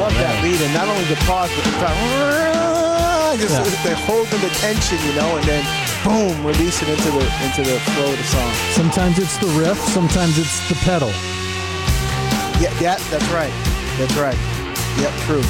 love that lead, and not only the pause, but the time. Just they're holding the tension, and then boom, release it into the flow of the song. Sometimes it's the riff, sometimes it's the pedal. Yeah, that's right. Yep, true.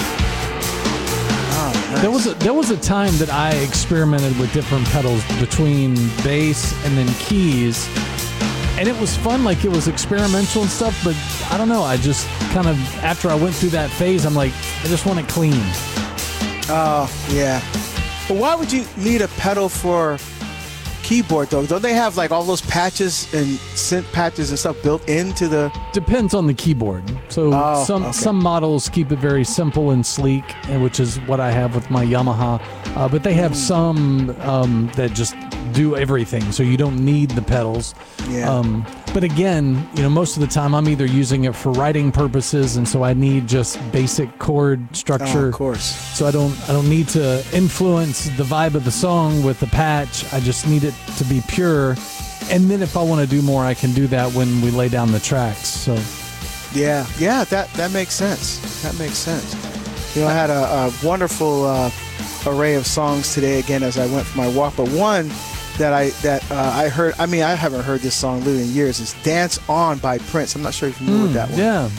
Oh, nice. There was a time that I experimented with different pedals between bass and then keys, and it was fun. Like, it was experimental and stuff. But I don't know. I just kind of, after I went through that phase, I'm like, I just want it clean. Oh yeah. But why would you need a pedal for keyboard though? Don't they have like all those patches and synth patches and stuff built into the? Depends on the keyboard. So some models keep it very simple and sleek, which is what I have with my Yamaha. But they have some that just do everything, so you don't need the pedals. Yeah. But again, most of the time I'm either using it for writing purposes, and so I need just basic chord structure. Oh, of course. So I don't need to influence the vibe of the song with the patch. I just need it to be pure. And then if I want to do more, I can do that when we lay down the tracks. So yeah, that makes sense. That makes sense. I had a wonderful array of songs today again as I went for my walk, but one that I heard, I haven't heard this song literally in years, is Dance On by Prince. I'm not sure if you familiar with that one.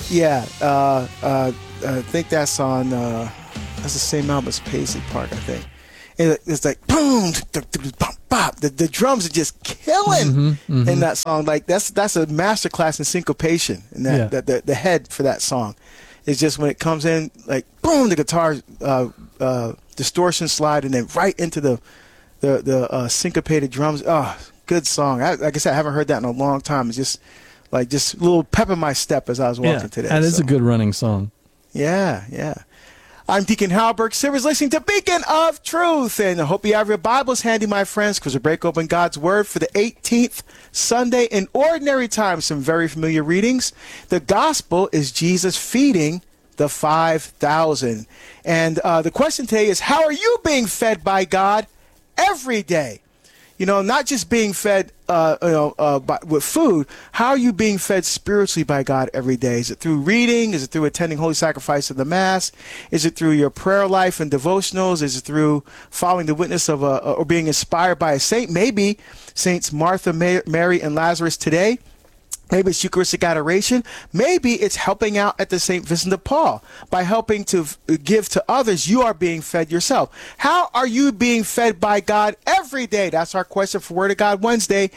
I think that's on that's the same album as Paisley Park, I think. And it's like boom, the drums are just killing in that song. Like that's a masterclass in syncopation, and that the head for that song is just when it comes in, like boom, the guitar distortion slide, and then right into the syncopated drums. Oh, good song. Like I said, I haven't heard that in a long time. It's just a little pep in my step as I was walking today. That is a good running song. Yeah. I'm Deacon Halberg Sivers, listening to Beacon of Truth, and I hope you have your Bibles handy, my friends, because we break open God's Word for the 18th Sunday in Ordinary Time. Some very familiar readings. The Gospel is Jesus feeding the 5,000. And the question today is, how are you being fed by God every day? Not just being fed with food. How are you being fed spiritually by God every day? Is it through reading? Is it through attending Holy Sacrifice of the Mass? Is it through your prayer life and devotionals? Is it through following the witness of or being inspired by a saint? Maybe Saints Martha, Mary, and Lazarus today. Maybe it's Eucharistic adoration. Maybe it's helping out at the St. Vincent de Paul. By helping to give to others, you are being fed yourself. How are you being fed by God every day? That's our question for Word of God Wednesday.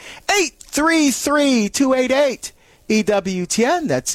833-288 EWTN. That's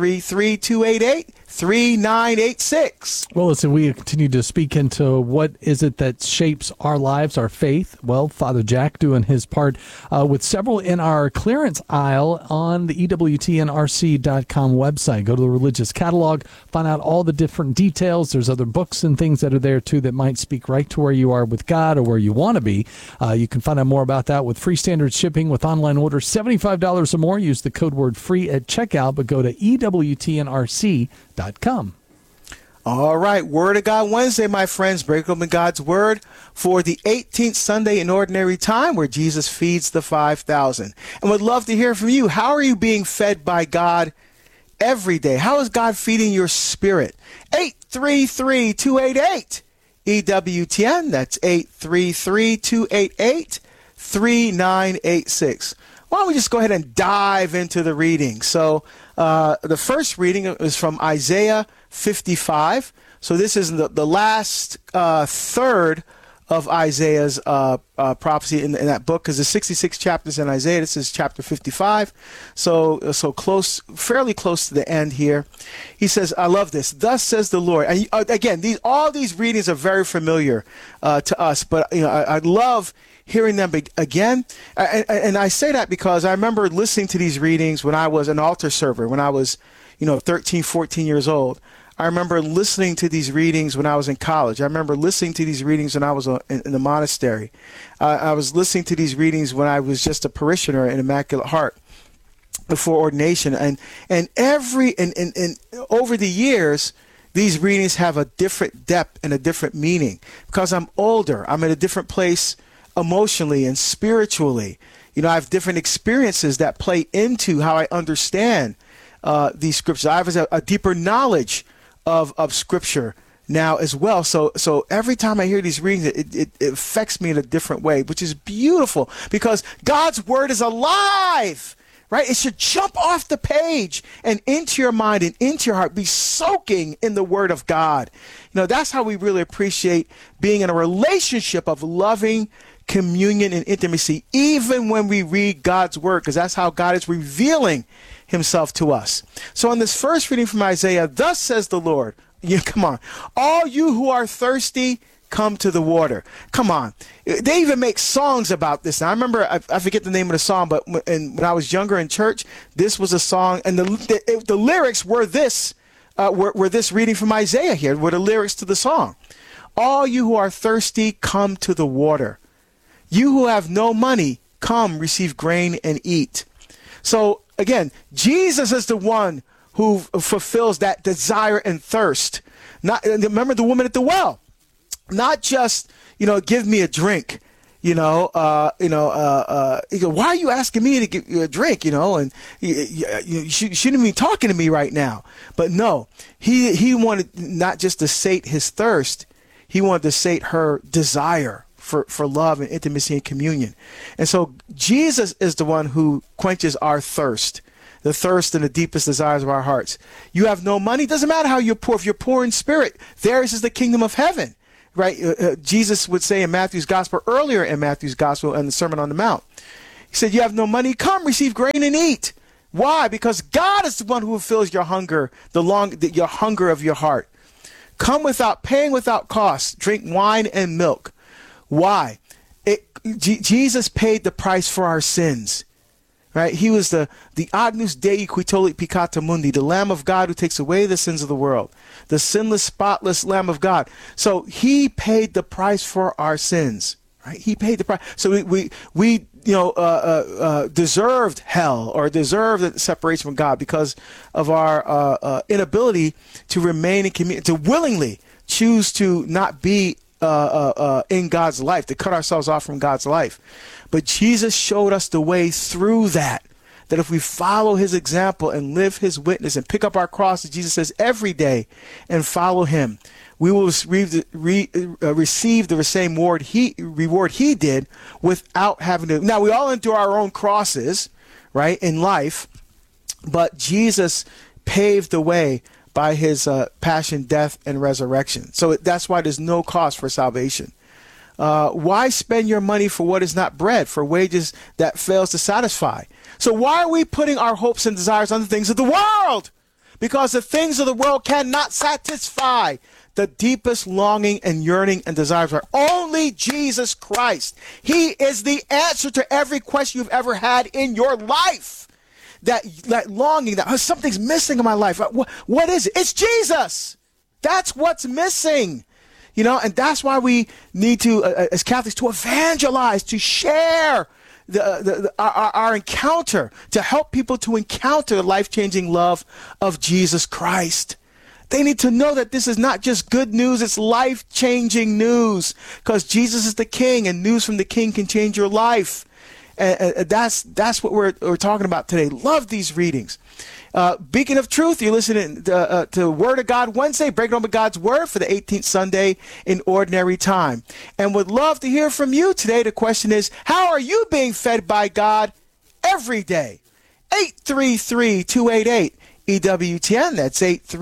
833-288-3986. Well, listen, we continue to speak into what is it that shapes our lives, our faith. Well, Father Jack doing his part with several in our clearance aisle on the EWTNRC.com website. Go to the religious catalog, find out all the different details. There's other books and things that are there, too, that might speak right to where you are with God or where you want to be. You can find out more about that with free standard shipping with online orders, $75 or more. Use the code word FREE at checkout, but go to EWTNRC.com. All right, Word of God Wednesday, my friends. Break open God's Word for the 18th Sunday in Ordinary Time, where Jesus feeds the 5,000. And would love to hear from you. How are you being fed by God every day? How is God feeding your spirit? 833-288 EWTN. That's 833-288-3986. Why don't we just go ahead and dive into the reading? So the first reading is from Isaiah 55. So this is the last third of Isaiah's prophecy in that book, because there's 66 chapters in Isaiah. This is chapter 55. So close, fairly close to the end here. He says, I love this. Thus says the Lord. And again, all these readings are very familiar to us, but I love hearing them again. And I say that because I remember listening to these readings when I was an altar server, when I was 13, 14 years old. I remember listening to these readings when I was in college. I remember listening to these readings when I was in the monastery. I was listening to these readings when I was just a parishioner in Immaculate Heart before ordination. And over the years, these readings have a different depth and a different meaning because I'm older. I'm in a different place emotionally and spiritually. I have different experiences that play into how I understand these scriptures. I have a deeper knowledge of Scripture now as well. So every time I hear these readings, it affects me in a different way, which is beautiful because God's word is alive, right? It should jump off the page and into your mind and into your heart, be soaking in the word of God. You know, that's how we really appreciate being in a relationship of loving communion and intimacy, even when we read God's word, because that's how God is revealing himself to us. So in this first reading from Isaiah, thus says the Lord, come on, all you who are thirsty, come to the water. Come on. They even make songs about this. Now, I remember, I forget the name of the song, but when I was younger in church, this was a song, and the lyrics were this, were this reading from Isaiah here, were the lyrics to the song. All you who are thirsty, come to the water. You who have no money, come receive grain and eat. So again, Jesus is the one who fulfills that desire and thirst. Remember the woman at the well, not just, give me a drink, why are you asking me to give you a drink, and you shouldn't be talking to me right now. But no, he wanted not just to sate his thirst, he wanted to sate her desire for love and intimacy and communion. And so Jesus is the one who quenches our thirst, the thirst and the deepest desires of our hearts. You have no money, doesn't matter how you're poor. If you're poor in spirit, theirs is the kingdom of heaven, right? Jesus would say in Matthew's gospel, earlier in Matthew's gospel and the Sermon on the Mount, he said, you have no money, come receive grain and eat. Why? Because God is the one who fulfills your hunger, your hunger of your heart. Come without paying, without cost, drink wine and milk. Why? Jesus paid the price for our sins, right? He was the Agnus Dei qui tollit peccata mundi, the Lamb of God who takes away the sins of the world, the sinless, spotless Lamb of God. So he paid the price for our sins, right? He paid the price. So we deserved hell or deserved the separation from God because of our inability to remain in community, to willingly choose to not be in God's life, to cut ourselves off from God's life. But Jesus showed us the way through that if we follow his example and live his witness and pick up our cross, as Jesus says, every day and follow him, we will receive the same reward he did without having to. Now, we all endure our own crosses, right, in life, but Jesus paved the way by his passion, death, and resurrection. So that's why there's no cost for salvation. Why spend your money for what is not bread, for wages that fails to satisfy? So why are we putting our hopes and desires on the things of the world? Because the things of the world cannot satisfy the deepest longing and yearning and desires are only Jesus Christ. He is the answer to every question you've ever had in your life. That longing, that something's missing in my life. What is it? It's Jesus. That's what's missing. And that's why we need to, as Catholics, to evangelize, to share our encounter, to help people to encounter the life-changing love of Jesus Christ. They need to know that this is not just good news, it's life-changing news, because Jesus is the King, and news from the King can change your life. And that's what we're talking about today. Love these readings. Beacon of Truth, you're listening to Word of God Wednesday, breaking open God's Word for the 18th Sunday in Ordinary Time. And would love to hear from you today. The question is, how are you being fed by God every day? 833-288-EWTN. That's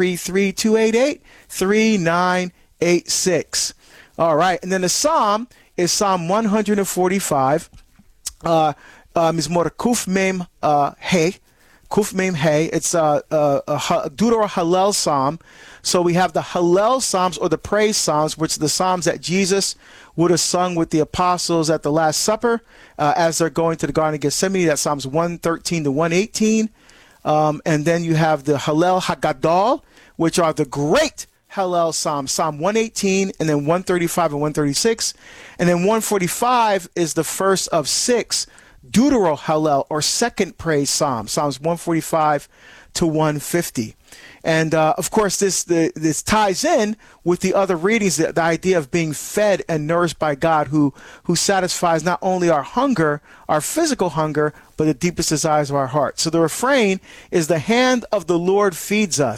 833-288-3986. All right. And then the Psalm is Psalm 145. Mizmor Kuf Mem Hey. Kuf Mem Hey. It's a Deutero Hallel Psalm. So we have the Hallel Psalms, or the praise Psalms, which are the Psalms that Jesus would have sung with the apostles at the Last Supper as they're going to the Garden of Gethsemane. That's Psalms 113 to 118. And then you have the Hallel Hagadol, which are the great Hallel Psalms, Psalm 118, and then 135 and 136. And then 145 is the first of 6 Deutero Hallel, or second praise Psalms, Psalms 145 to 150. And of course, this ties in with the other readings, the idea of being fed and nourished by God, who satisfies not only our hunger, our physical hunger, but the deepest desires of our heart. So the refrain is, the hand of the Lord feeds us.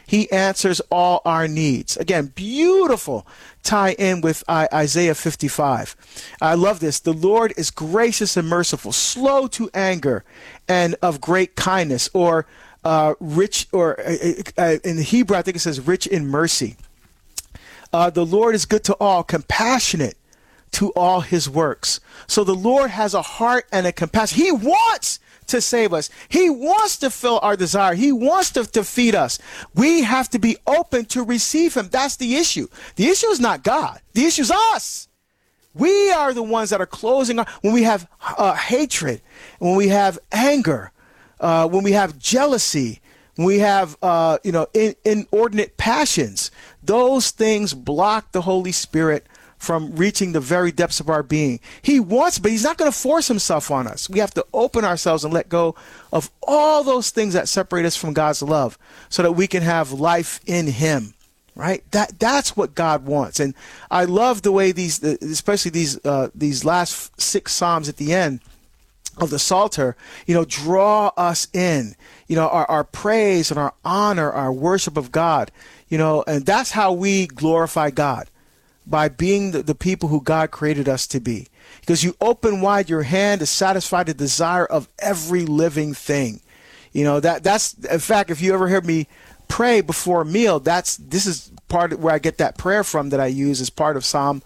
He answers all our needs. Again, beautiful tie in with Isaiah 55. I love this. The Lord is gracious and merciful, slow to anger, and of great kindness, or rich, or in the Hebrew, I think it says rich in mercy. The Lord is good to all, compassionate to all his works. So the Lord has a heart and a compassion. He wants to save us. He wants to fill our desire. He wants to feed us. We have to be open to receive him. That's the issue. The issue is not God. The issue is us. We are the ones that are closing when we have hatred, when we have anger, when we have jealousy, when we have inordinate passions. Those things block the Holy Spirit from reaching the very depths of our being. He wants, but he's not going to force himself on us. We have to open ourselves and let go of all those things that separate us from God's love so that we can have life in him, right? That's what God wants. And I love the way especially these last 6 Psalms at the end of the Psalter, draw us in, our praise and our honor, our worship of God, and that's how we glorify God. By being the people who God created us to be. Because you open wide your hand to satisfy the desire of every living thing. That's in fact, if you ever heard me pray before a meal, this is part of where I get that prayer from that I use as part of Psalm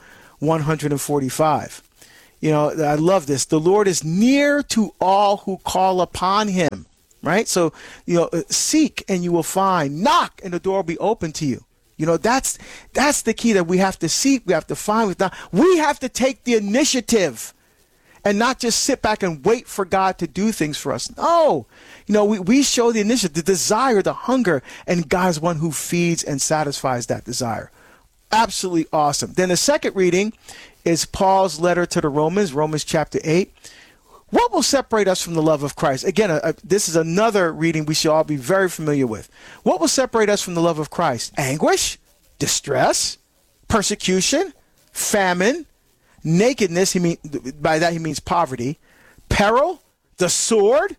145. I love this. The Lord is near to all who call upon him, right? So, seek and you will find, knock and the door will be open to you. That's the key, that we have to seek, we have to find, we have to take the initiative and not just sit back and wait for God to do things for us. No, we show the initiative, the desire, the hunger, and God is one who feeds and satisfies that desire. Absolutely awesome. Then the second reading is Paul's letter to the Romans chapter 8. What will separate us from the love of Christ? Again, this is another reading we should all be very familiar with. What will separate us from the love of Christ? Anguish, distress, persecution, famine, nakedness. By that he means poverty, peril, the sword.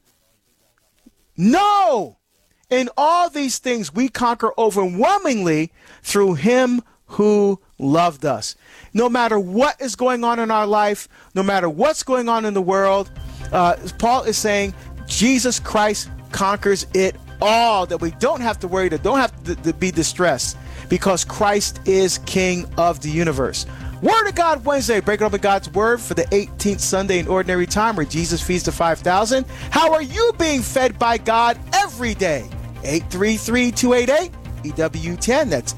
No! In all these things we conquer overwhelmingly through him who loved us. No matter what is going on in our life, no matter what's going on in the world, Paul is saying Jesus Christ conquers it all, that we don't have to worry, that don't have to be distressed, because Christ is King of the universe. Word of God Wednesday, breaking open God's Word for the 18th Sunday in Ordinary Time, where Jesus feeds the 5,000. How are you being fed by God every day? 833-288 EW10. That's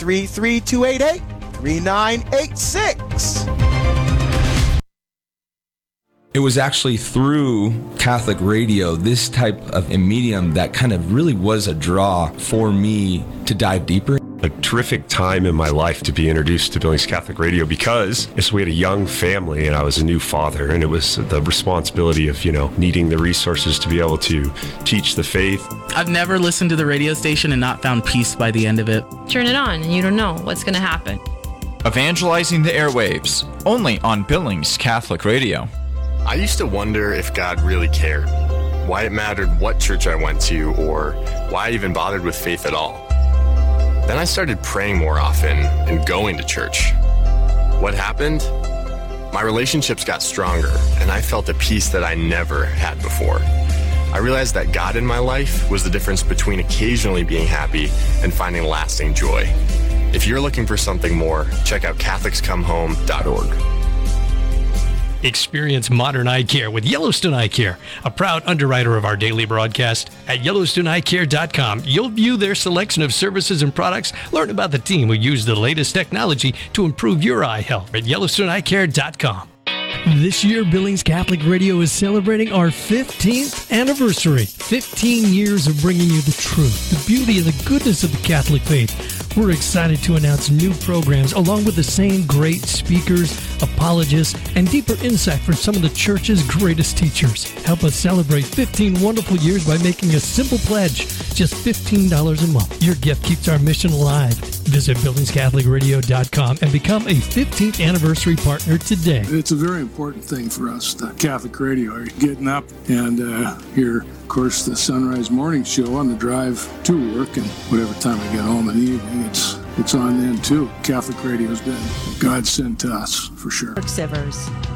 833-288-3986. It was actually through Catholic radio, this type of a medium, that kind of really was a draw for me to dive deeper. A terrific time in my life to be introduced to Billings Catholic Radio, because we had a young family and I was a new father, and it was the responsibility of, needing the resources to be able to teach the faith. I've never listened to the radio station and not found peace by the end of it. Turn it on and you don't know what's going to happen. Evangelizing the airwaves, only on Billings Catholic Radio. I used to wonder if God really cared, why it mattered what church I went to, or why I even bothered with faith at all. Then I started praying more often and going to church. What happened? My relationships got stronger, and I felt a peace that I never had before. I realized that God in my life was the difference between occasionally being happy and finding lasting joy. If you're looking for something more, check out CatholicsComeHome.org. Experience modern eye care with Yellowstone Eye Care, a proud underwriter of our daily broadcast. At YellowstoneEyeCare.com, you'll view their selection of services and products, learn about the team who use the latest technology to improve your eye health at YellowstoneEyeCare.com. This year, Billings Catholic Radio is celebrating our 15th anniversary. 15 years of bringing you the truth, the beauty, and the goodness of the Catholic faith. We're excited to announce new programs along with the same great speakers, apologists, and deeper insight from some of the church's greatest teachers. Help us celebrate 15 wonderful years by making a simple pledge, just $15 a month. Your gift keeps our mission alive. Visit BillingsCatholicRadio.com and become a 15th anniversary partner today. It's a very important thing for us, the Catholic Radio. Getting up and hear, of course, the Sunrise Morning Show on the drive to work, and whatever time I get home in the evening, it's on then too. Catholic Radio has been God sent to us, for sure. Sivers.